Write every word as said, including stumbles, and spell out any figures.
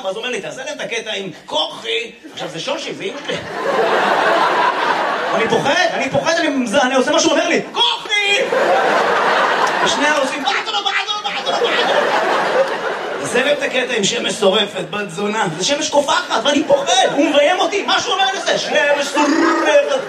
ואז הוא אומר לי, תעשה להם את הקטע עם כוחי. עכשיו זה שושי, זה אימא שלי. אני פוחד, אני פוחד, אני, אני עושה מה שהוא אומר לי, כוחי! ושנייה עושים, בעדו, בעדו, בעדו, בעדו. תעשה להם את הקטע עם שמש שורפת, בת זונה. זה שמש קופחת, ואני פוחד, הוא מביים אותי, מה שהוא אומר לי זה, שמש שורפת.